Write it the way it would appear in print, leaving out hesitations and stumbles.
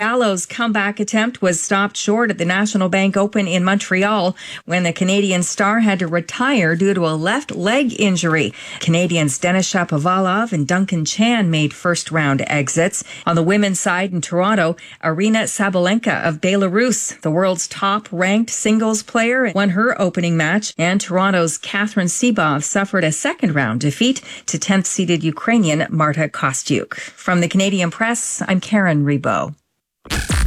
Diallo's comeback attempt was stopped short at the National Bank Open in Montreal when the Canadian star had to retire due to a left leg injury. Canadians Denis Shapovalov and Duncan Chan made first-round exits. On the women's side in Toronto, Aryna Sabalenka of Belarus, the world's top-ranked singles player, won her opening match, and Toronto's Catherine Sebov suffered a second-round defeat to 10th-seeded Ukrainian Marta Kostyuk. From the Canadian Press, I'm Karen Rebo.